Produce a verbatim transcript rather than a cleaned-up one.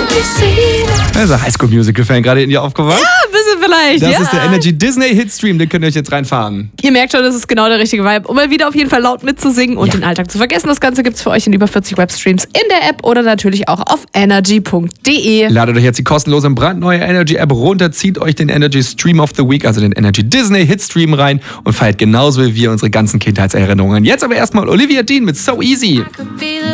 Also Highschool-Musical-Fan gerade in dir aufgewacht? Ja, ein bisschen vielleicht. Das ja. ist der Energy Disney Hitstream, den könnt ihr euch jetzt reinfahren. Ihr merkt schon, das ist genau der richtige Vibe, um mal wieder auf jeden Fall laut mitzusingen und Ja. den Alltag zu vergessen. Das Ganze gibt's für euch in über vierzig Webstreams in der App oder natürlich auch auf energy punkt de. Ladet euch jetzt die kostenlose brandneue Energy-App runter, zieht euch den Energy Stream of the Week, also den Energy Disney Hitstream rein und feiert genauso wie wir unsere ganzen Kindheitserinnerungen. Jetzt aber erstmal Olivia Dean mit So Easy.